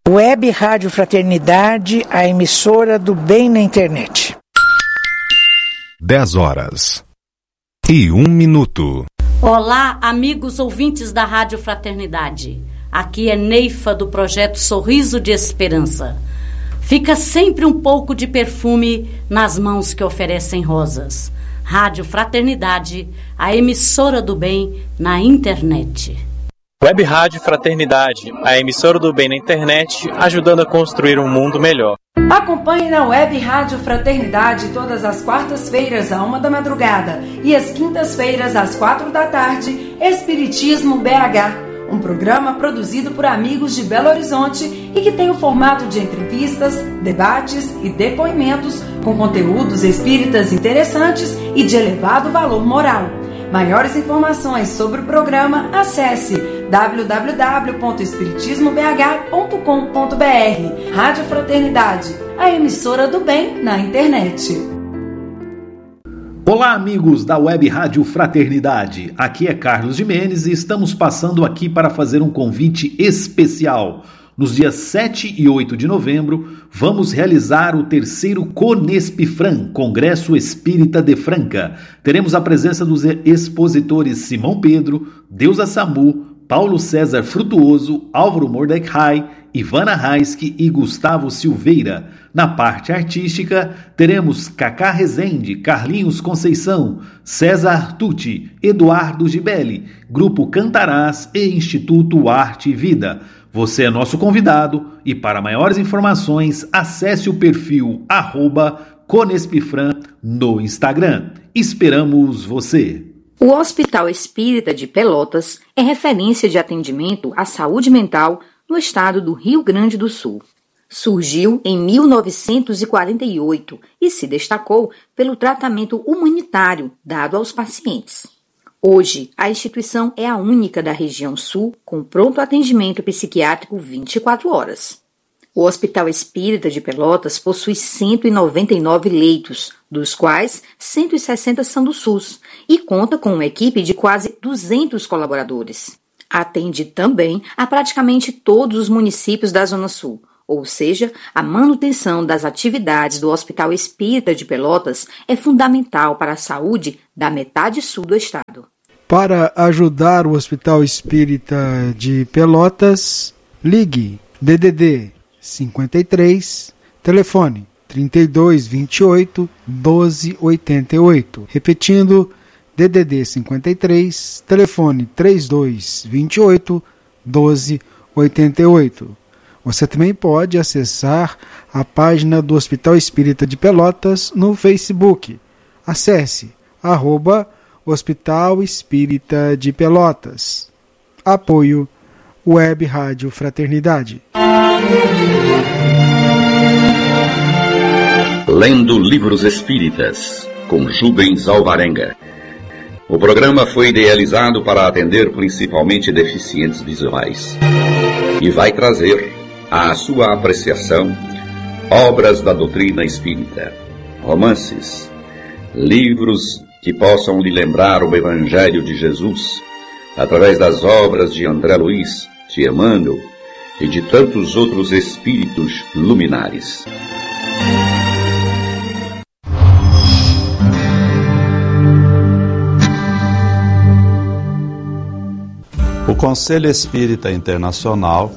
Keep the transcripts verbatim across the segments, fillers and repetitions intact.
Web Rádio Fraternidade, a emissora do bem na internet. dez horas e um minuto. Olá, amigos ouvintes da Rádio Fraternidade. Aqui é Neifa do projeto Sorriso de Esperança. Fica sempre um pouco de perfume nas mãos que oferecem rosas. Rádio Fraternidade, a emissora do bem na internet. Web Rádio Fraternidade, a emissora do bem na internet, ajudando a construir um mundo melhor. Acompanhe na Web Rádio Fraternidade todas as quartas-feiras à uma da madrugada e às quintas-feiras às quatro da tarde, Espiritismo B H. Um programa produzido por amigos de Belo Horizonte e que tem o formato de entrevistas, debates e depoimentos com conteúdos espíritas interessantes e de elevado valor moral. Maiores informações sobre o programa, acesse w w w ponto espiritismo b h ponto com ponto b r. Rádio Fraternidade, a emissora do bem na internet. Olá, amigos da Web Rádio Fraternidade. Aqui é Carlos Jimenez e estamos passando aqui para fazer um convite especial. Nos dias sete e oito de novembro, vamos realizar o terceiro Conespifran, Congresso Espírita de Franca. Teremos a presença dos expositores Simão Pedro, Deusa Samu, Paulo César Frutuoso, Álvaro Mordecai, Ivana Raiski e Gustavo Silveira. Na parte artística, teremos Cacá Rezende, Carlinhos Conceição, César Tucci, Eduardo Gibelli, Grupo Cantarás e Instituto Arte e Vida. Você é nosso convidado e para maiores informações, acesse o perfil arroba Conespifran no Instagram. Esperamos você! O Hospital Espírita de Pelotas é referência de atendimento à saúde mental no estado do Rio Grande do Sul. Surgiu em mil novecentos e quarenta e oito e se destacou pelo tratamento humanitário dado aos pacientes. Hoje, a instituição é a única da região sul com pronto atendimento psiquiátrico vinte e quatro horas. O Hospital Espírita de Pelotas possui cento e noventa e nove leitos, dos quais cento e sessenta são do SUS, e conta com uma equipe de quase duzentos colaboradores. Atende também a praticamente todos os municípios da Zona Sul, ou seja, a manutenção das atividades do Hospital Espírita de Pelotas é fundamental para a saúde da metade sul do estado. Para ajudar o Hospital Espírita de Pelotas, ligue D D D cinquenta e três, telefone trinta e dois, vinte e oito, doze, oitenta e oito. Repetindo, D D D cinquenta e três, telefone trinta e dois, vinte e oito, doze, oitenta e oito. Você também pode acessar a página do Hospital Espírita de Pelotas no Facebook. Acesse arroba Hospital Espírita de Pelotas. Apoio Web Rádio Fraternidade. Lendo Livros Espíritas, com Jubens Alvarenga. O programa foi idealizado para atender principalmente deficientes visuais e vai trazer à sua apreciação obras da doutrina espírita, romances, livros que possam lhe lembrar o Evangelho de Jesus, através das obras de André Luiz, de Emmanuel e de tantos outros espíritos luminares. O Conselho Espírita Internacional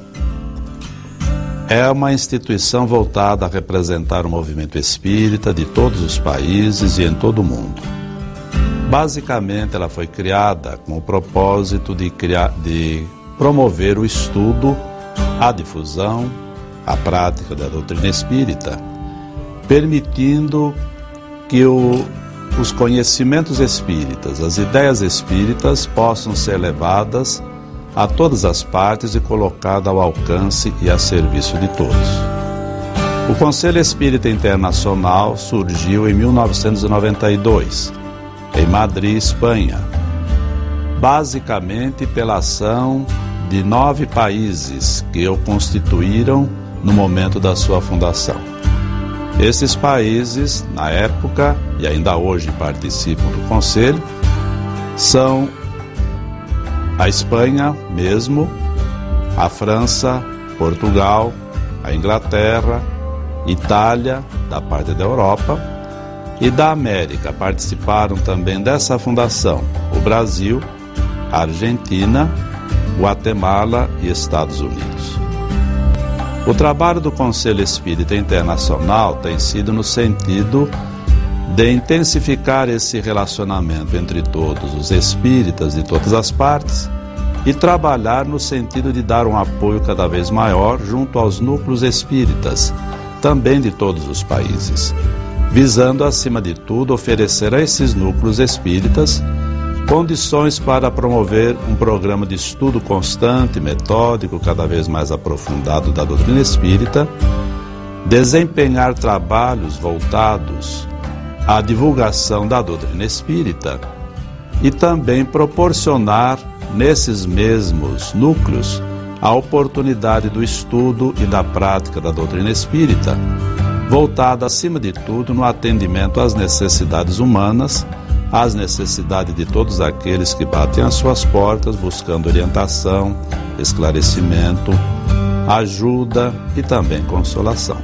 é uma instituição voltada a representar o movimento espírita de todos os países e em todo o mundo. Basicamente, ela foi criada com o propósito de, criar, de promover o estudo, a difusão, a prática da doutrina espírita, permitindo que o, os conhecimentos espíritas, as ideias espíritas possam ser levadas a todas as partes e colocada ao alcance e a serviço de todos. O Conselho Espírita Internacional surgiu em mil novecentos e noventa e dois, em Madrid, Espanha, basicamente pela ação de nove países que o constituíram no momento da sua fundação. Esses países, na época, e ainda hoje participam do Conselho, são a Espanha mesmo, a França, Portugal, a Inglaterra, Itália, da parte da Europa, e da América participaram também dessa fundação o Brasil, a Argentina, Guatemala e Estados Unidos. O trabalho do Conselho Espírita Internacional tem sido no sentido de intensificar esse relacionamento entre todos os espíritas de todas as partes e trabalhar no sentido de dar um apoio cada vez maior junto aos núcleos espíritas, também de todos os países, visando, acima de tudo, oferecer a esses núcleos espíritas condições para promover um programa de estudo constante, metódico, cada vez mais aprofundado da doutrina espírita, desempenhar trabalhos voltados à divulgação da doutrina espírita e também proporcionar, nesses mesmos núcleos, a oportunidade do estudo e da prática da doutrina espírita, voltada, acima de tudo, no atendimento às necessidades humanas, às necessidades de todos aqueles que batem às suas portas buscando orientação, esclarecimento, ajuda e também consolação.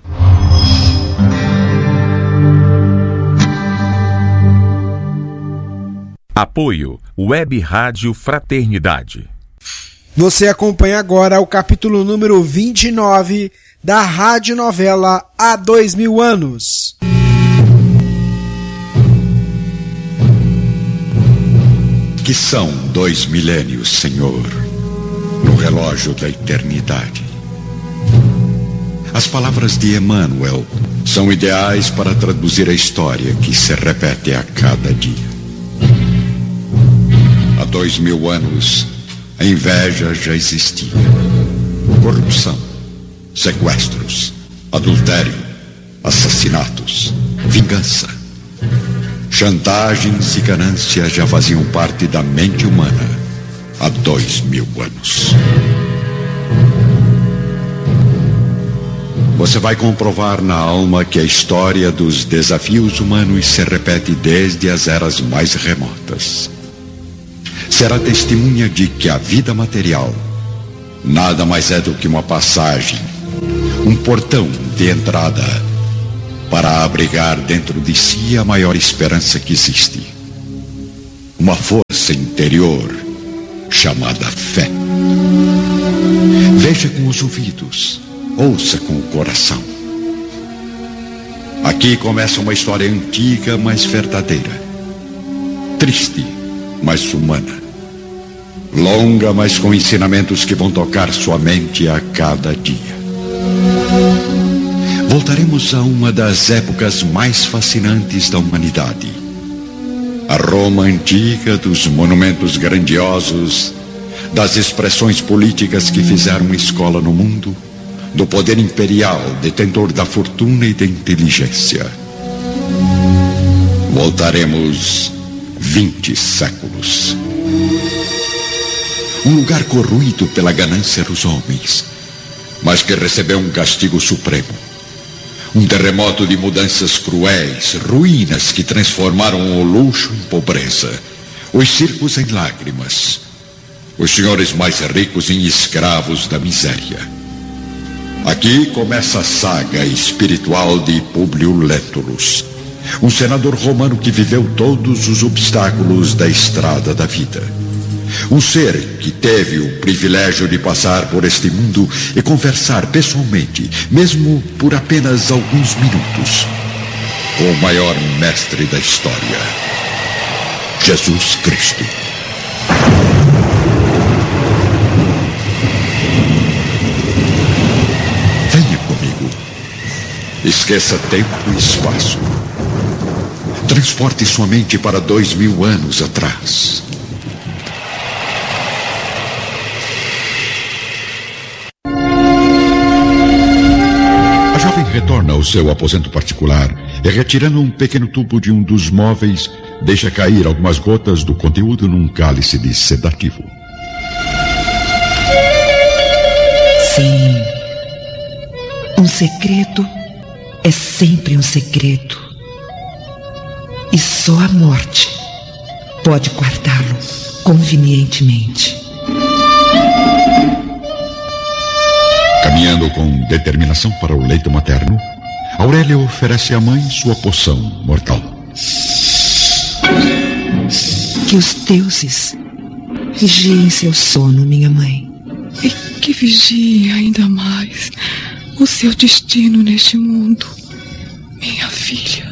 Apoio Web Rádio Fraternidade. Você acompanha agora o capítulo número vinte e nove da radionovela Há Dois Mil Anos. Que são dois milênios, Senhor, no relógio da eternidade. As palavras de Emmanuel são ideais para traduzir a história que se repete a cada dia. Há dois mil anos, a inveja já existia. Corrupção, sequestros, adultério, assassinatos, vingança. Chantagens e ganância já faziam parte da mente humana há dois mil anos. Você vai comprovar na alma que a história dos desafios humanos se repete desde as eras mais remotas. Será testemunha de que a vida material nada mais é do que uma passagem, um portão de entrada para abrigar dentro de si a maior esperança que existe. Uma força interior chamada fé. Veja com os ouvidos, ouça com o coração. Aqui começa uma história antiga, mas verdadeira. Triste, mas humana. Longa, mas com ensinamentos que vão tocar sua mente a cada dia. Voltaremos a uma das épocas mais fascinantes da humanidade. A Roma antiga, dos monumentos grandiosos, das expressões políticas que fizeram escola no mundo, do poder imperial, detentor da fortuna e da inteligência. Voltaremos vinte séculos. Um lugar corroído pela ganância dos homens, mas que recebeu um castigo supremo. Um terremoto de mudanças cruéis, ruínas que transformaram o luxo em pobreza, os circos em lágrimas, os senhores mais ricos em escravos da miséria. Aqui começa a saga espiritual de Públio Lentulus, um senador romano que viveu todos os obstáculos da estrada da vida. Um ser que teve o privilégio de passar por este mundo e conversar pessoalmente, mesmo por apenas alguns minutos, com o maior mestre da história, Jesus Cristo. Venha comigo. Esqueça tempo e espaço. Transporte sua mente para dois mil anos atrás. Retorna ao seu aposento particular e, retirando um pequeno tubo de um dos móveis, deixa cair algumas gotas do conteúdo num cálice de sedativo. Sim, um segredo é sempre um segredo. E só a morte pode guardá-lo convenientemente. Caminhando com determinação para o leito materno, Aurélia oferece à mãe sua poção mortal. Que os deuses vigiem seu sono, minha mãe. E que vigiem ainda mais o seu destino neste mundo, minha filha.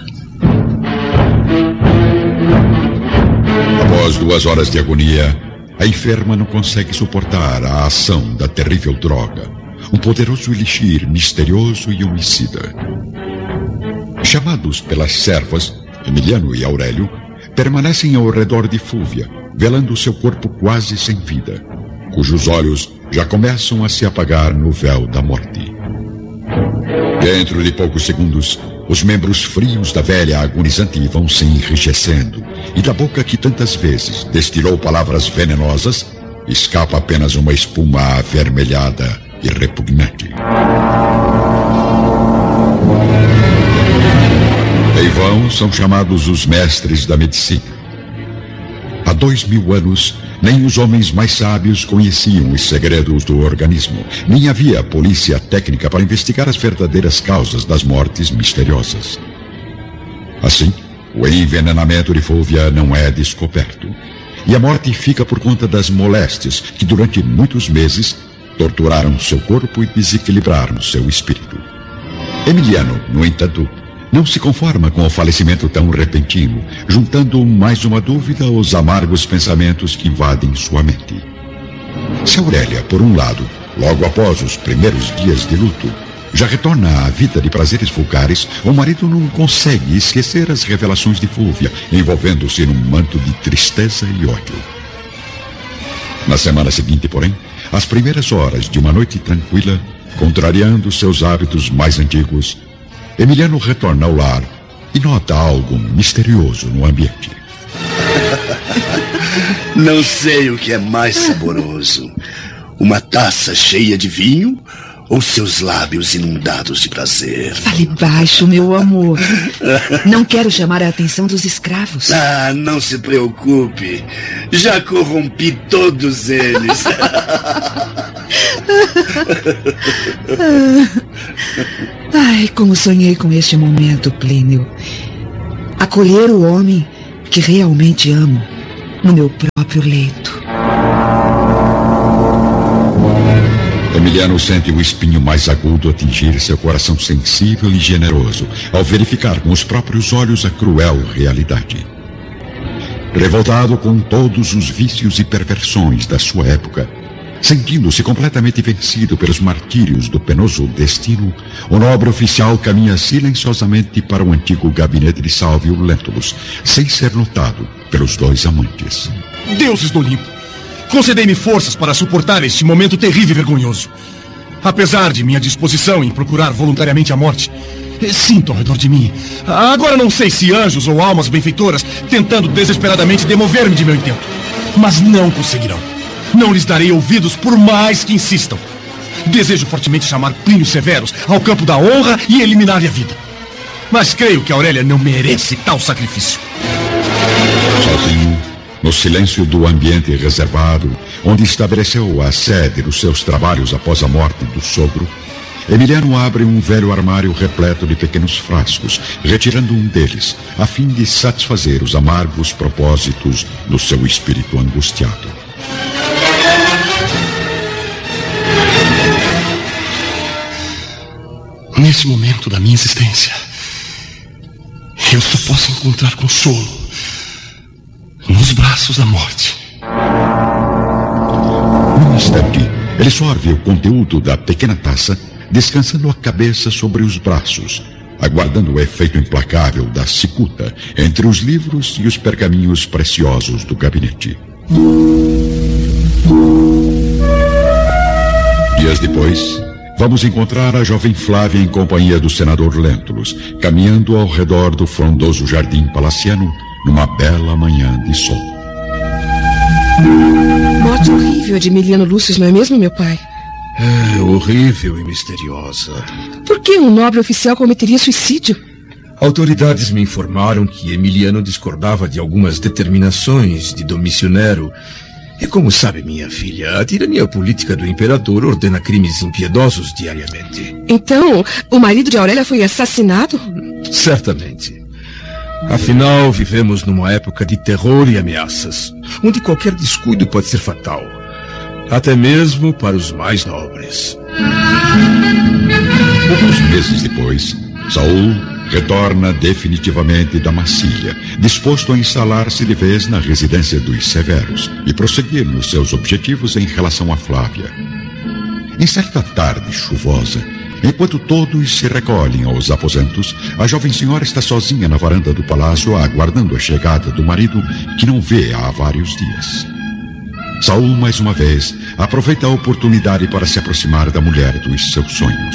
Após duas horas de agonia, a enferma não consegue suportar a ação da terrível droga, um poderoso elixir misterioso e homicida. Chamados pelas servas, Emiliano e Aurélio permanecem ao redor de Fúvia, velando seu corpo quase sem vida, cujos olhos já começam a se apagar no véu da morte. Dentro de poucos segundos, os membros frios da velha agonizante vão se enrijecendo, e da boca que tantas vezes destilou palavras venenosas, escapa apenas uma espuma avermelhada e repugnante. Em vão são chamados os mestres da medicina. Há dois mil anos, nem os homens mais sábios conheciam os segredos do organismo, nem havia polícia técnica para investigar as verdadeiras causas das mortes misteriosas. Assim, o envenenamento de Fúvia não é descoberto, e a morte fica por conta das moléstias que durante muitos meses torturaram seu corpo e desequilibraram seu espírito. Emiliano, no entanto, não se conforma com o falecimento tão repentino, juntando mais uma dúvida aos amargos pensamentos que invadem sua mente. Se Aurélia, por um lado, logo após os primeiros dias de luto, já retorna à vida de prazeres vulgares, o marido não consegue esquecer as revelações de Fúvia, envolvendo-se num manto de tristeza e ódio. Na semana seguinte, porém, às primeiras horas de uma noite tranquila, contrariando seus hábitos mais antigos, Emiliano retorna ao lar e nota algo misterioso no ambiente. Não sei o que é mais saboroso: uma taça cheia de vinho ou seus lábios inundados de prazer. Fale baixo, meu amor. Não quero chamar a atenção dos escravos. Ah, não se preocupe. Já corrompi todos eles. Ai, como sonhei com este momento, Plínio. Acolher o homem que realmente amo no meu próprio leito. Emiliano sente o espinho mais agudo atingir seu coração sensível e generoso ao verificar com os próprios olhos a cruel realidade. Revoltado com todos os vícios e perversões da sua época, sentindo-se completamente vencido pelos martírios do penoso destino, o nobre oficial caminha silenciosamente para o antigo gabinete de Salvio Lentulus, sem ser notado pelos dois amantes. Deuses do Olimpo, concedei-me forças para suportar este momento terrível e vergonhoso. Apesar de minha disposição em procurar voluntariamente a morte, sinto ao redor de mim, agora não sei se anjos ou almas benfeitoras, tentando desesperadamente demover-me de meu intento. Mas não conseguirão. Não lhes darei ouvidos por mais que insistam. Desejo fortemente chamar Plínio Severus ao campo da honra e eliminar-lhe a vida. Mas creio que Aurélia não merece tal sacrifício. Sozinho, no silêncio do ambiente reservado, onde estabeleceu a sede dos seus trabalhos após a morte do sogro, Emiliano abre um velho armário repleto de pequenos frascos, retirando um deles, a fim de satisfazer os amargos propósitos do seu espírito angustiado. Nesse momento da minha existência, eu só posso encontrar consolo nos braços da morte. Num instante, ele sorve o conteúdo da pequena taça, descansando a cabeça sobre os braços, aguardando o efeito implacável da cicuta entre os livros e os pergaminhos preciosos do gabinete. Dias depois, vamos encontrar a jovem Flávia em companhia do senador Lentulus, caminhando ao redor do frondoso jardim palaciano numa bela manhã de sol. Morte horrível de Emiliano Lúcio, não é mesmo, meu pai? É horrível e misteriosa. Por que um nobre oficial cometeria suicídio? Autoridades me informaram que Emiliano discordava de algumas determinações de Domício Nero E como sabe, minha filha, a tirania política do imperador ordena crimes impiedosos diariamente. Então, o marido de Aurélia foi assassinado? Certamente. Afinal, vivemos numa época de terror e ameaças, onde qualquer descuido pode ser fatal, até mesmo para os mais nobres. Poucos meses depois, Saul retorna definitivamente da Macília, disposto a instalar-se de vez na residência dos Severos e prosseguir nos seus objetivos em relação a Flávia. Em certa tarde chuvosa, enquanto todos se recolhem aos aposentos, a jovem senhora está sozinha na varanda do palácio, aguardando a chegada do marido que não vê há vários dias. Saul, mais uma vez, aproveita a oportunidade para se aproximar da mulher dos seus sonhos.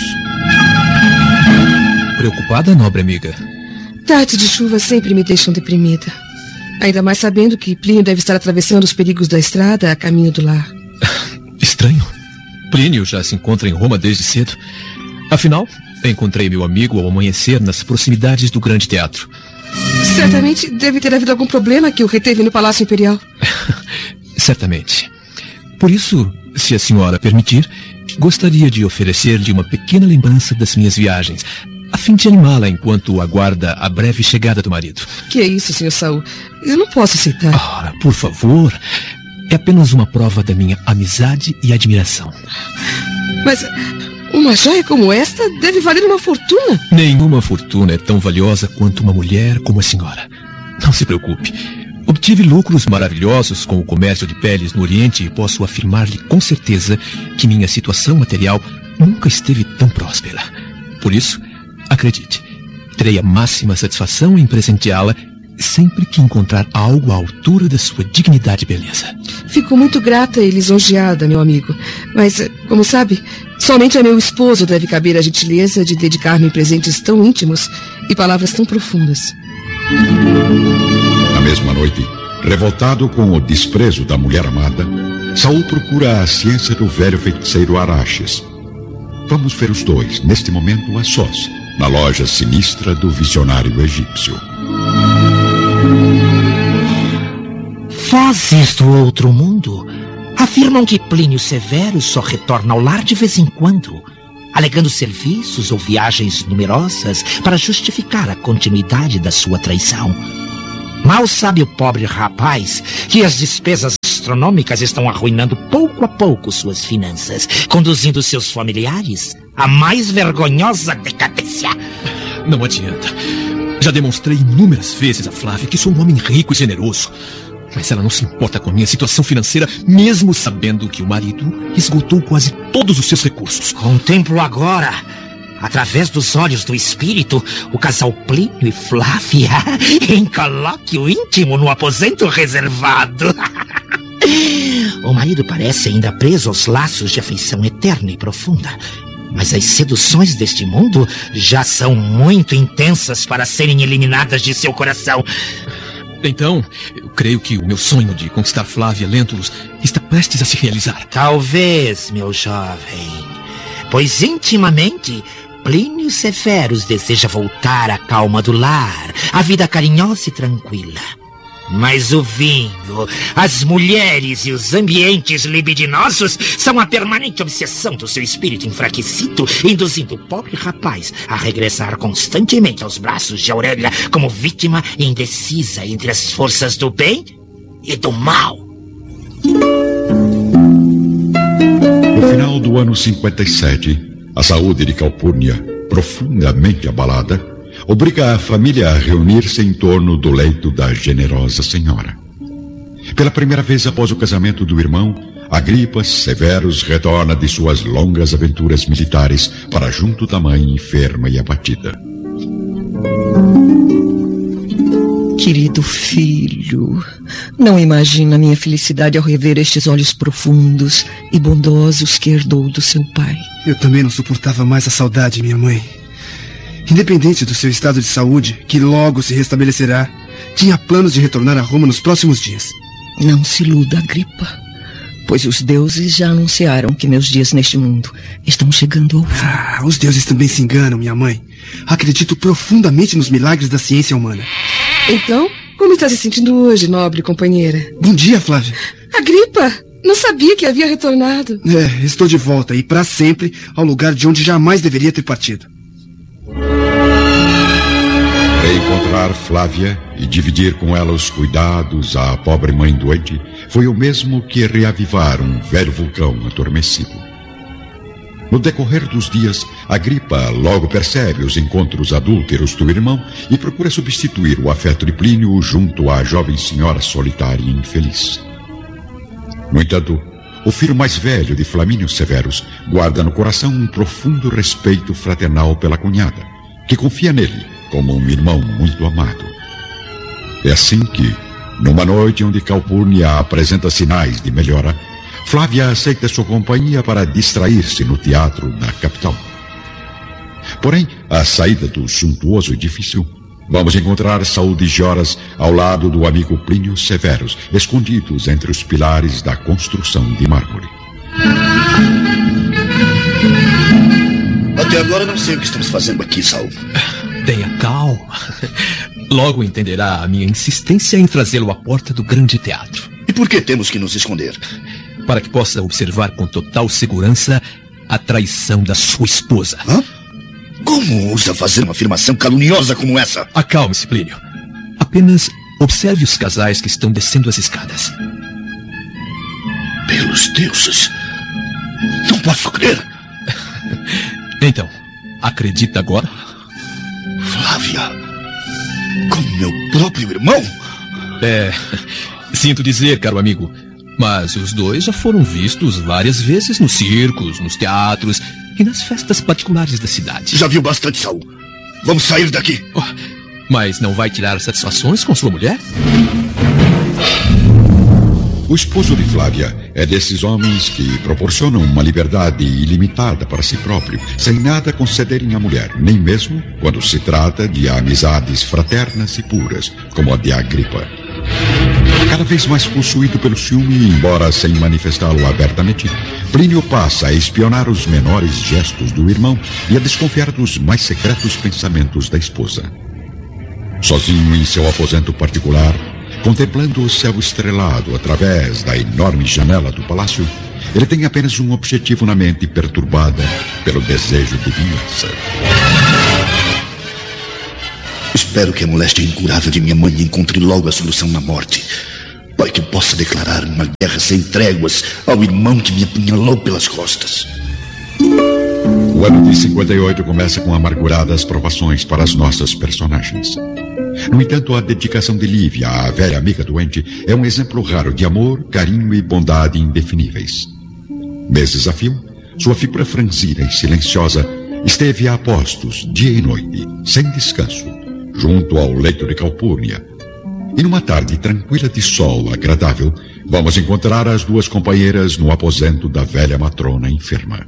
Preocupada, nobre amiga? Tardes de chuva sempre me deixam deprimida. Ainda mais sabendo que Plínio deve estar atravessando os perigos da estrada a caminho do lar. Estranho. Plínio já se encontra em Roma desde cedo. Afinal, encontrei meu amigo ao amanhecer nas proximidades do grande teatro. Certamente deve ter havido algum problema que o reteve no Palácio Imperial. Certamente. Por isso, se a senhora permitir, gostaria de oferecer-lhe uma pequena lembrança das minhas viagens, a fim de animá-la enquanto aguarda a breve chegada do marido. Que é isso, senhor Saul? Eu não posso aceitar. Ora, por favor. É apenas uma prova da minha amizade e admiração. Mas uma joia como esta deve valer uma fortuna. Nenhuma fortuna é tão valiosa quanto uma mulher como a senhora. Não se preocupe. Obtive lucros maravilhosos com o comércio de peles no Oriente e posso afirmar-lhe com certeza que minha situação material nunca esteve tão próspera. Por isso, acredite, terei a máxima satisfação em presenteá-la sempre que encontrar algo à altura da sua dignidade e beleza. Fico muito grata e lisonjeada, meu amigo. Mas, como sabe, somente a meu esposo deve caber a gentileza de dedicar-me presentes tão íntimos e palavras tão profundas. Na mesma noite, revoltado com o desprezo da mulher amada, Saul procura a ciência do velho feiticeiro Araxes. Vamos ver os dois, neste momento, a sós, na loja sinistra do visionário egípcio. Vozes do outro mundo afirmam que Plínio Severo só retorna ao lar de vez em quando, alegando serviços ou viagens numerosas para justificar a continuidade da sua traição. Mal sabe o pobre rapaz que as despesas astronômicas estão arruinando pouco a pouco suas finanças, conduzindo seus familiares à mais vergonhosa decadência. Não adianta. Já demonstrei inúmeras vezes a Flávia que sou um homem rico e generoso. Mas ela não se importa com a minha situação financeira, mesmo sabendo que o marido esgotou quase todos os seus recursos. Contemplo agora, através dos olhos do espírito, o casal Plínio e Flávia em colóquio íntimo no aposento reservado. O marido parece ainda preso aos laços de afeição eterna e profunda. Mas as seduções deste mundo já são muito intensas para serem eliminadas de seu coração. Então, eu creio que o meu sonho de conquistar Flávia Lentulus está prestes a se realizar. Talvez, meu jovem. Pois intimamente, Plínio Severus deseja voltar à calma do lar, à vida carinhosa e tranquila. Mas o vinho, as mulheres e os ambientes libidinosos são a permanente obsessão do seu espírito enfraquecido, induzindo o pobre rapaz a regressar constantemente aos braços de Aurélia como vítima indecisa entre as forças do bem e do mal. No final do ano cinquenta e sete, a saúde de Calpurnia, profundamente abalada, obriga a família a reunir-se em torno do leito da generosa senhora. Pela primeira vez após o casamento do irmão, Agripa Severus retorna de suas longas aventuras militares para junto da mãe enferma e abatida. Querido filho, não imagina minha felicidade ao rever estes olhos profundos e bondosos que herdou do seu pai. Eu também não suportava mais a saudade, minha mãe. Independente do seu estado de saúde, que logo se restabelecerá, tinha planos de retornar a Roma nos próximos dias. Não se iluda, Agripa, pois os deuses já anunciaram que meus dias neste mundo estão chegando ao fim. Ah, os deuses também se enganam, minha mãe. Acredito profundamente nos milagres da ciência humana. Então, como está se sentindo hoje, nobre companheira? Bom dia, Flávia. Agripa, não sabia que havia retornado. É, estou de volta e para sempre ao lugar de onde jamais deveria ter partido. Reencontrar Flávia e dividir com ela os cuidados à pobre mãe doente foi o mesmo que reavivar um velho vulcão adormecido. No decorrer dos dias, Agripa logo percebe os encontros adúlteros do irmão e procura substituir o afeto de Plínio junto à jovem senhora solitária e infeliz. No entanto, o filho mais velho de Flamínio Severus guarda no coração um profundo respeito fraternal pela cunhada, que confia nele como um irmão muito amado. É assim que, numa noite onde Calpurnia apresenta sinais de melhora, Flávia aceita sua companhia para distrair-se no teatro na capital. Porém, à saída do suntuoso edifício, vamos encontrar Saúde e Joras ao lado do amigo Plínio Severus, escondidos entre os pilares da construção de mármore. Até agora não sei o que estamos fazendo aqui, Saul. Tenha calma. Logo entenderá a minha insistência em trazê-lo à porta do grande teatro. E por que temos que nos esconder? Para que possa observar com total segurança a traição da sua esposa. Hã? Como ousa fazer uma afirmação caluniosa como essa? Acalme-se, Plínio. Apenas observe os casais que estão descendo as escadas. Pelos deuses! Não posso crer! Então, acredita agora? Flávia! Com meu próprio irmão? É, sinto dizer, caro amigo, mas os dois já foram vistos várias vezes nos circos, nos teatros e nas festas particulares da cidade. Já viu bastante, Saul. Vamos sair daqui. Oh, mas não vai tirar satisfações com sua mulher? O esposo de Flávia é desses homens que proporcionam uma liberdade ilimitada para si próprio, sem nada concederem à mulher, nem mesmo quando se trata de amizades fraternas e puras, como a de Agripa. Cada vez mais possuído pelo ciúme, embora sem manifestá-lo abertamente, Plínio passa a espionar os menores gestos do irmão e a desconfiar dos mais secretos pensamentos da esposa. Sozinho em seu aposento particular, contemplando o céu estrelado através da enorme janela do palácio, ele tem apenas um objetivo na mente perturbada pelo desejo de vingança. Espero que a moléstia incurável de minha mãe encontre logo a solução na morte, para que eu possa declarar uma guerra sem tréguas ao irmão que me apunhalou pelas costas. O ano de cinquenta e oito começa com amarguradas provações para as nossas personagens. No entanto, a dedicação de Lívia, a velha amiga doente, é um exemplo raro de amor, carinho e bondade indefiníveis. Meses a fio, sua figura franzina e silenciosa esteve a postos, dia e noite, sem descanso, junto ao leito de Calpurnia. E numa tarde tranquila de sol agradável, vamos encontrar as duas companheiras no aposento da velha matrona enferma.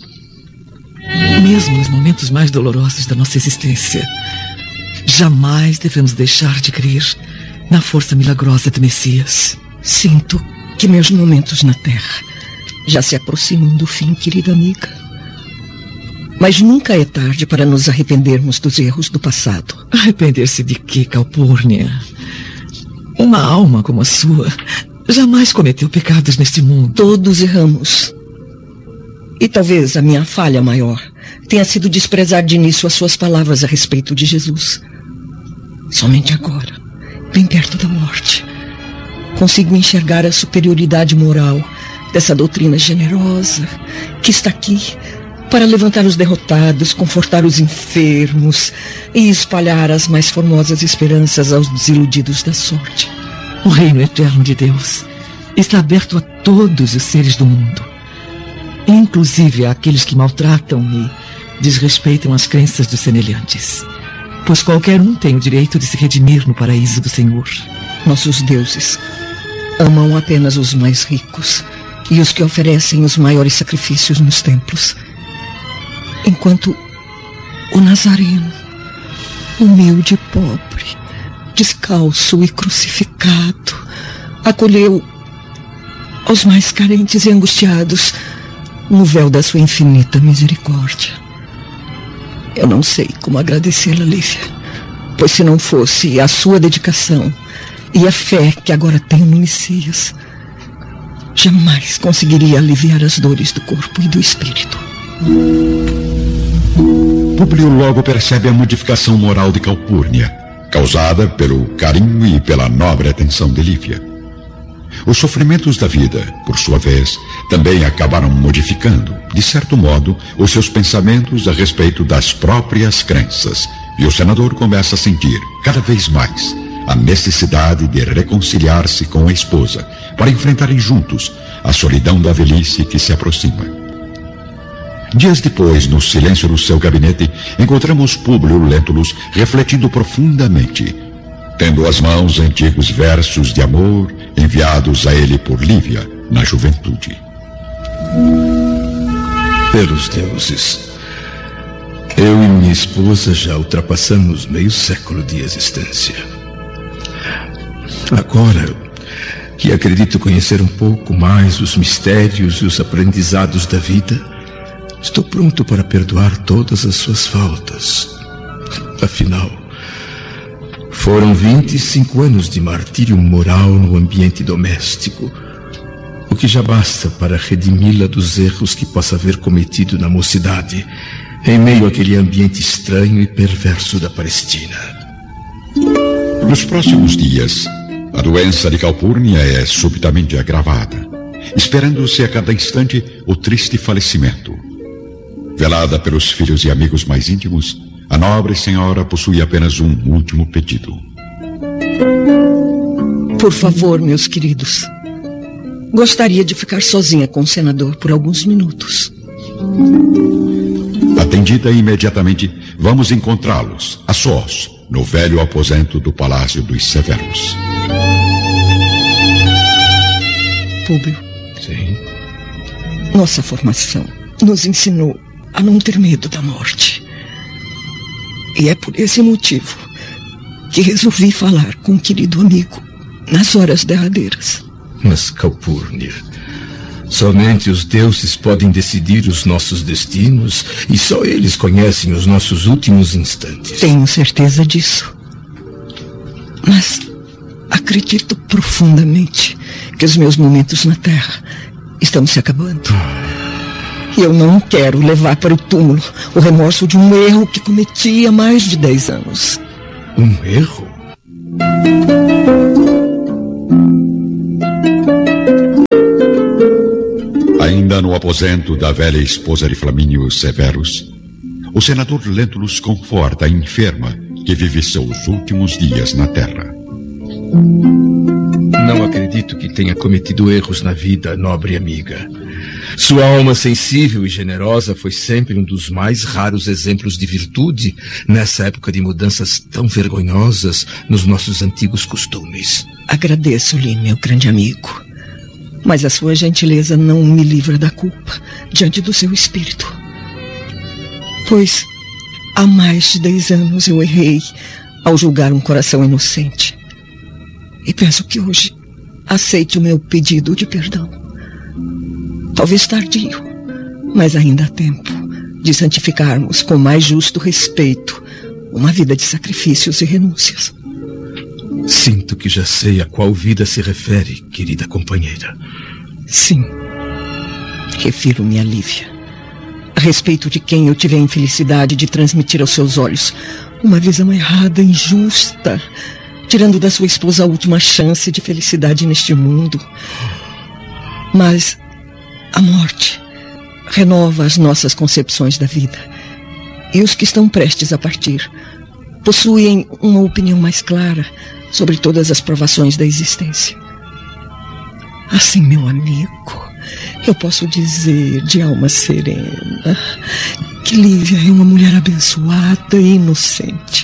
Mesmo nos momentos mais dolorosos da nossa existência, jamais devemos deixar de crer na força milagrosa do Messias. Sinto que meus momentos na Terra já se aproximam do fim, querida amiga. Mas nunca é tarde para nos arrependermos dos erros do passado. Arrepender-se de quê, Calpurnia? Uma alma como a sua jamais cometeu pecados neste mundo. Todos erramos. E talvez a minha falha maior tenha sido desprezar de início as suas palavras a respeito de Jesus. Somente agora, bem perto da morte, consigo enxergar a superioridade moral dessa doutrina generosa que está aqui para levantar os derrotados, confortar os enfermos e espalhar as mais formosas esperanças aos desiludidos da sorte. O reino eterno de Deus está aberto a todos os seres do mundo, inclusive àqueles que maltratam e desrespeitam as crenças dos semelhantes, pois qualquer um tem o direito de se redimir no paraíso do Senhor. Nossos deuses amam apenas os mais ricos e os que oferecem os maiores sacrifícios nos templos, enquanto o Nazareno, humilde e pobre, descalço e crucificado, acolheu aos mais carentes e angustiados no véu da sua infinita misericórdia. Eu não sei como agradecê-la, Lívia, pois se não fosse a sua dedicação e a fé que agora tenho no Messias, jamais conseguiria aliviar as dores do corpo e do espírito. Públio logo percebe a modificação moral de Calpurnia, causada pelo carinho e pela nobre atenção de Lívia. Os sofrimentos da vida, por sua vez, também acabaram modificando, de certo modo, os seus pensamentos a respeito das próprias crenças, e o senador começa a sentir, cada vez mais, a necessidade de reconciliar-se com a esposa, para enfrentarem juntos a solidão da velhice que se aproxima. Dias depois, no silêncio do seu gabinete, encontramos Públio Lentulus refletindo profundamente, tendo às mãos antigos versos de amor enviados a ele por Lívia na juventude. Pelos deuses, eu e minha esposa já ultrapassamos meio século de existência. Agora que acredito conhecer um pouco mais os mistérios e os aprendizados da vida, estou pronto para perdoar todas as suas faltas. Afinal, foram vinte e cinco anos de martírio moral no ambiente doméstico, o que já basta para redimi-la dos erros que possa haver cometido na mocidade, em meio àquele ambiente estranho e perverso da Palestina. Nos próximos dias, a doença de Calpurnia é subitamente agravada, esperando-se a cada instante o triste falecimento. Velada pelos filhos e amigos mais íntimos, a nobre senhora possui apenas um último pedido. Por favor, meus queridos, gostaria de ficar sozinha com o senador por alguns minutos. Atendida imediatamente, vamos encontrá-los, a sós, no velho aposento do Palácio dos Severos. Públio. Sim. Nossa formação nos ensinou a não ter medo da morte. E é por esse motivo que resolvi falar com um querido amigo nas horas derradeiras. Mas, Calpurnia, somente os deuses podem decidir os nossos destinos e só eles conhecem os nossos últimos instantes. Tenho certeza disso. Mas acredito profundamente que os meus momentos na Terra estão se acabando. E eu não quero levar para o túmulo o remorso de um erro que cometi há mais de dez anos. Um erro? Ainda no aposento da velha esposa de Flamínio Severus, o senador Lentulus conforta a enferma que vive seus últimos dias na terra. Não acredito que tenha cometido erros na vida, nobre amiga. Sua alma sensível e generosa foi sempre um dos mais raros exemplos de virtude nessa época de mudanças tão vergonhosas nos nossos antigos costumes. Agradeço-lhe, meu grande amigo, mas a sua gentileza não me livra da culpa diante do seu espírito. Pois há mais de dez anos eu errei ao julgar um coração inocente. E peço que hoje aceite o meu pedido de perdão. Talvez tardio, mas ainda há tempo de santificarmos com mais justo respeito uma vida de sacrifícios e renúncias. Sinto que já sei a qual vida se refere, querida companheira. Sim, refiro-me a Lívia, a respeito de quem eu tive a infelicidade de transmitir aos seus olhos uma visão errada e injusta, tirando da sua esposa a última chance de felicidade neste mundo. Mas a morte renova as nossas concepções da vida, e os que estão prestes a partir possuem uma opinião mais clara sobre todas as provações da existência. Assim, meu amigo, eu posso dizer de alma serena que Lívia é uma mulher abençoada e inocente.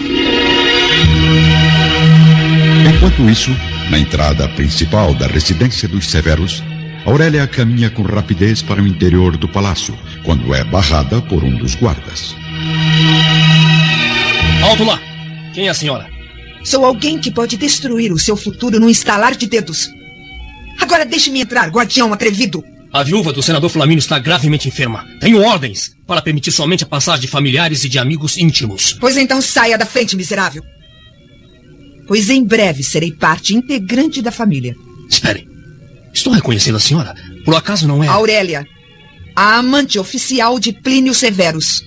Enquanto isso, na entrada principal da residência dos Severos, Aurélia caminha com rapidez para o interior do palácio, quando é barrada por um dos guardas. Alto lá! Quem é a senhora? Sou alguém que pode destruir o seu futuro num estalar de dedos. Agora deixe-me entrar, guardião atrevido. A viúva do senador Flamínio está gravemente enferma. Tenho ordens para permitir somente a passagem de familiares e de amigos íntimos. Pois então saia da frente, miserável. Pois em breve serei parte integrante da família. Espere. Estou reconhecendo a senhora. Por acaso não é... Aurélia, a amante oficial de Plínio Severus.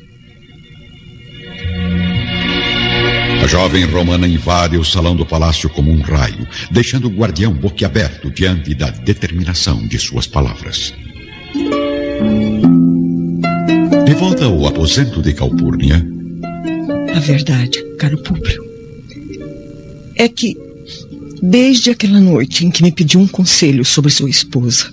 A jovem romana invade o salão do palácio como um raio, deixando o guardião boquiaberto diante da determinação de suas palavras. De volta ao aposento de Calpurnia... A verdade, caro Públio, é que desde aquela noite em que me pediu um conselho sobre sua esposa,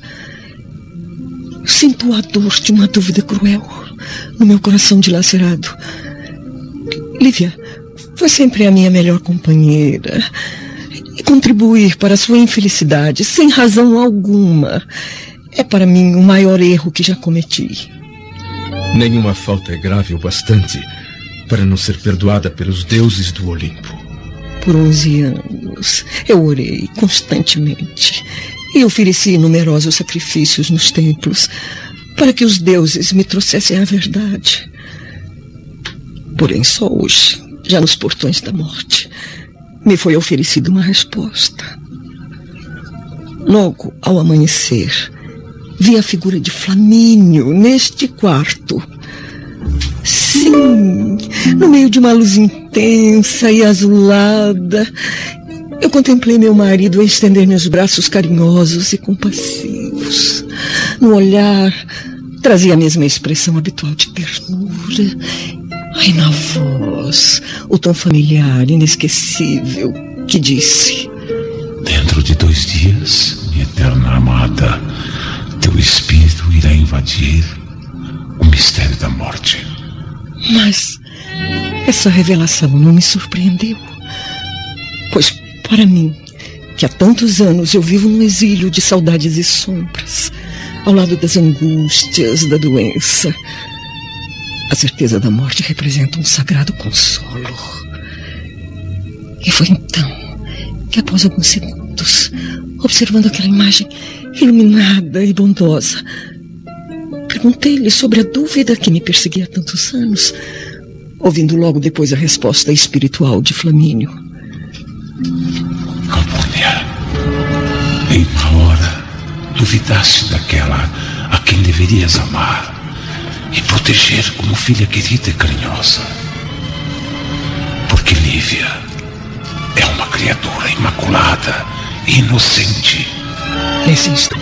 sinto a dor de uma dúvida cruel no meu coração dilacerado. Lívia foi sempre a minha melhor companheira, e contribuir para a sua infelicidade sem razão alguma é para mim o maior erro que já cometi. Nenhuma falta é grave o bastante para não ser perdoada pelos deuses do Olimpo. Por onze anos eu orei constantemente e ofereci numerosos sacrifícios nos templos para que os deuses me trouxessem a verdade. Porém, só hoje, já nos portões da morte, me foi oferecida uma resposta. Logo ao amanhecer, vi a figura de Flamínio neste quarto. Sim, no meio de uma luz intensa e azulada, eu contemplei meu marido a estender meus braços carinhosos e compassivos. No olhar, trazia a mesma expressão habitual de ternura. E na voz, o tom familiar, inesquecível, que disse: dentro de dois dias, minha eterna amada, teu espírito irá invadir o mistério da morte. Mas essa revelação não me surpreendeu, pois para mim, que há tantos anos eu vivo num exílio de saudades e sombras, ao lado das angústias da doença, a certeza da morte representa um sagrado consolo. E foi então que, após alguns segundos, observando aquela imagem iluminada e bondosa, perguntei-lhe sobre a dúvida que me perseguia há tantos anos, ouvindo logo depois a resposta espiritual de Flamínio. Calpurnia, em uma hora duvidaste daquela a quem deverias amar e proteger como filha querida e carinhosa. Porque Lívia é uma criatura imaculada e inocente. Nesse instante,